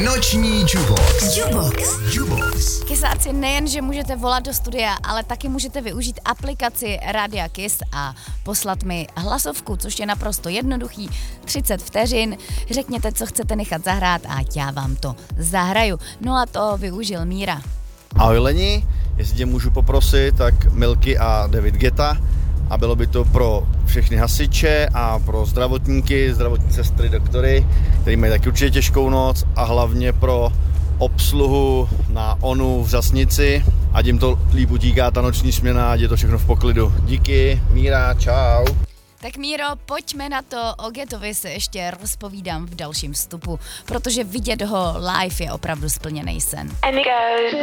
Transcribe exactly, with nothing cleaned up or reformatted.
Noční Jubox. Jubox. Jubox. Kysáci, nejen, že můžete volat do studia, ale taky můžete využít aplikaci Rádia Kiss a poslat mi hlasovku, což je naprosto jednoduchý, třicet vteřin. Řekněte, co chcete nechat zahrát a já vám to zahraju. No a to využil Míra. Ahoj Leni, jestli tě můžu poprosit, tak Milky a David Guetta. A bylo by to pro všechny hasiče a pro zdravotníky, zdravotní sestry, doktory, kteří mají taky určitě těžkou noc, a hlavně pro obsluhu na ONU v Řasnici. Ať jim to líp utíká ta noční směna, ať je to všechno v poklidu. Díky, Míra, čau. Tak Míro, pojďme na to, o Getovi se ještě rozpovídám v dalším vstupu, protože vidět ho live je opravdu splněný sen.